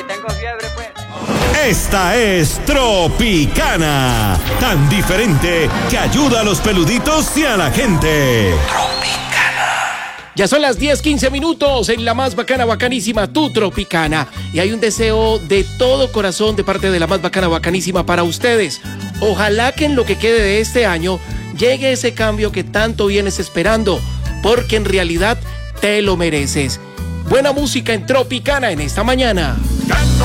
tengo fiebre, pues. Esta es Tropicana, tan diferente que ayuda a los peluditos y a la gente. Ya son las 10:15 minutos en la más bacana, bacanísima, tu Tropicana. Y hay un deseo de todo corazón de parte de la más bacana, bacanísima para ustedes. Ojalá que en lo que quede de este año llegue ese cambio que tanto vienes esperando, porque en realidad te lo mereces. Buena música en Tropicana en esta mañana. Ya no